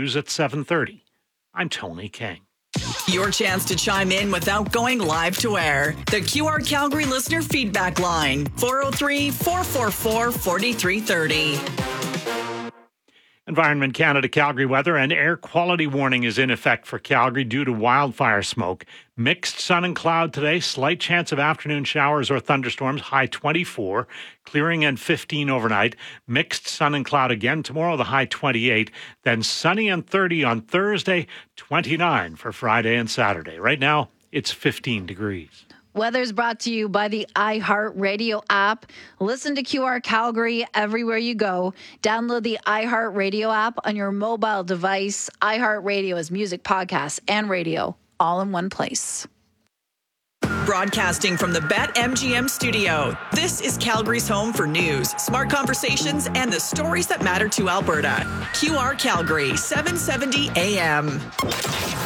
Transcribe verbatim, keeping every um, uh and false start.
news at seven thirty. I'm Tony King. Your chance to chime in without going live to air. The Q R Calgary listener feedback line, four oh three, four four four, four three three oh. Environment Canada Calgary weather. An air quality warning is in effect for Calgary due to wildfire smoke. Mixed sun and cloud today. Slight chance of afternoon showers or thunderstorms. High twenty-four. Clearing and fifteen overnight. Mixed sun and cloud again tomorrow. The high twenty-eight. Then sunny and thirty on Thursday. twenty-nine for Friday and Saturday. Right now, it's fifteen degrees. Weather's brought to you by the iHeartRadio app. Listen to Q R Calgary everywhere you go. Download the iHeartRadio app on your mobile device. iHeartRadio is music, podcasts, and radio all in one place. Broadcasting from the BetMGM studio, this is Calgary's home for news, smart conversations, and the stories that matter to Alberta. Q R Calgary, seven seventy A M.